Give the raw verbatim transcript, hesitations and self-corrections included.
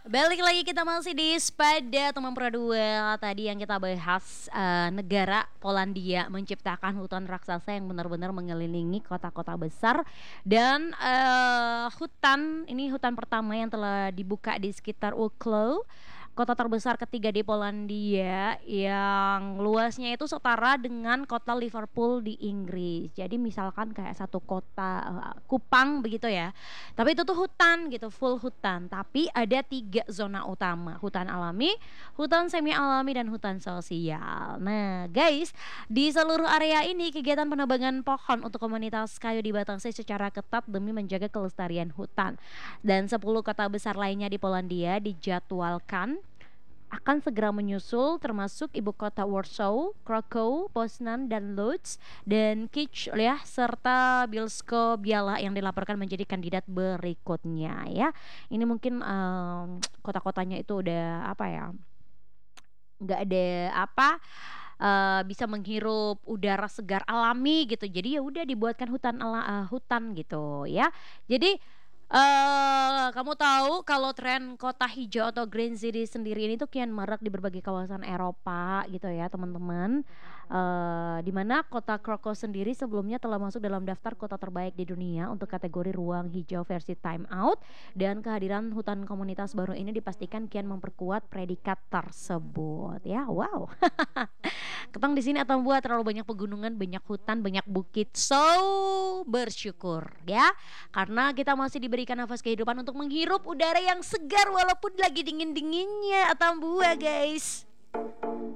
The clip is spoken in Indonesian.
Balik lagi kita masih di Spada teman Produa. Tadi yang kita bahas eh, negara Polandia menciptakan hutan raksasa yang benar-benar mengelilingi kota-kota besar dan eh, hutan ini hutan pertama yang telah dibuka di sekitar Uklo, kota terbesar ketiga di Polandia yang luasnya itu setara dengan kota Liverpool di Inggris. Jadi misalkan kayak satu kota eh, Kupang begitu ya. Tapi itu tuh hutan gitu, full hutan. Tapi ada tiga zona utama, hutan alami, hutan semi alami, dan hutan sosial. Nah guys, di seluruh area ini kegiatan penebangan pohon untuk komunitas kayu dibatasi secara ketat demi menjaga kelestarian hutan. Dan sepuluh kota besar lainnya di Polandia dijadwalkan akan segera menyusul termasuk ibu kota Warsaw, Krakow, Poznan dan Lodz dan Kiev ya serta Bielsko Biala yang dilaporkan menjadi kandidat berikutnya ya. Ini mungkin em, kota-kotanya itu udah apa ya? Nggak ada apa eh, bisa menghirup udara segar alami gitu. Jadi ya udah dibuatkan hutan ala eh, hutan gitu ya. Jadi eh kamu tahu kalau tren kota hijau atau green city sendiri ini tuh kian marak di berbagai kawasan Eropa gitu ya teman-teman. Eh di mana kota Krakow sendiri sebelumnya telah masuk dalam daftar kota terbaik di dunia untuk kategori ruang hijau versi Time Out dan kehadiran hutan komunitas baru ini dipastikan kian memperkuat predikat tersebut ya. Wow. Ketang di sini atau buat terlalu banyak pegunungan, banyak hutan, banyak bukit. So bersyukur ya, karena kita masih diberikan nafas kehidupan untuk menghirup udara yang segar walaupun lagi dingin-dinginnya atau buah guys.